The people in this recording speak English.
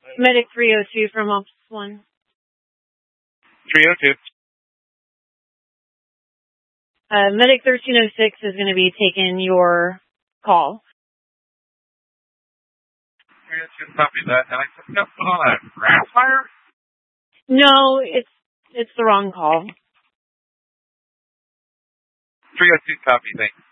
Medic 302 from Office 1. 302. Medic 1306 is going to be taking your call. 302, copy that. And I picked up on a grass fire? No, it's the wrong call. 302, copy, thanks.